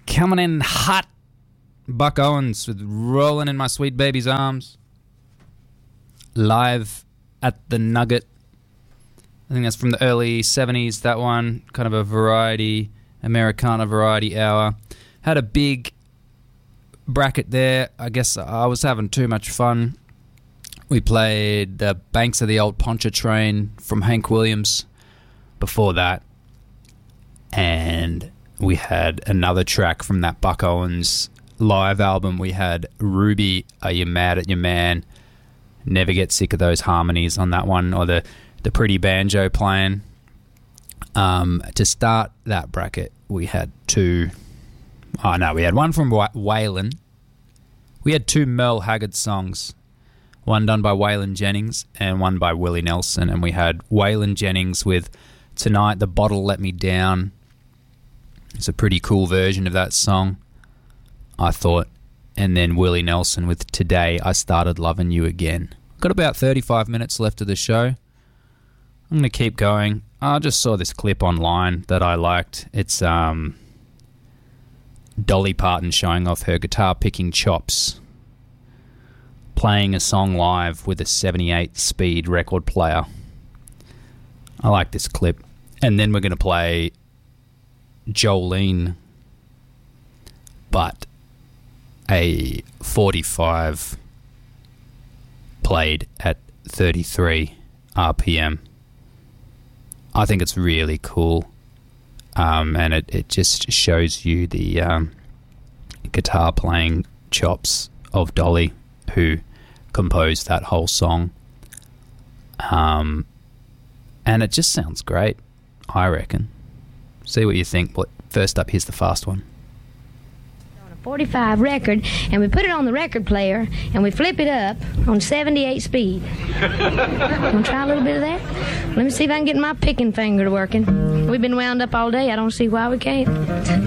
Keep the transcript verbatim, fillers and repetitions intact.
Coming in hot, Buck Owens with Rolling in My Sweet Baby's Arms. Live at the Nugget. I think that's from the early seventies, that one. Kind of a variety, Americana variety hour. Had a big bracket there. I guess I was having too much fun. We played The Banks of the Old Pontchartrain from Hank Williams before that. And we had another track from that Buck Owens live album. We had Ruby, Are You Mad at Your Man? Never get sick of those harmonies on that one, or the, the pretty banjo playing. Um, to start that bracket, we had two... Oh, no, we had one from Waylon. We had two Merle Haggard songs. One done by Waylon Jennings and one by Willie Nelson. And we had Waylon Jennings with Tonight the Bottle Let Me Down. It's a pretty cool version of that song, I thought. And then Willie Nelson with Today I Started Loving You Again. Got about thirty-five minutes left of the show. I'm going to keep going. I just saw this clip online that I liked. It's um, Dolly Parton showing off her guitar-picking chops, playing a song live with a seventy-eight speed record player. I like this clip. And then we're going to play Jolene, but a forty-five played at thirty-three R P M. I think it's really cool, um, and it, it just shows you the um, guitar playing chops of Dolly, who composed that whole song. Um, and it just sounds great, I reckon. See what you think. But first up, here's the fast one. On a forty-five record, and we put it on the record player, and we flip it up on seventy-eight speed. Want to try a little bit of that? Let me see if I can get my picking finger working. We've been wound up all day. I don't see why we can't.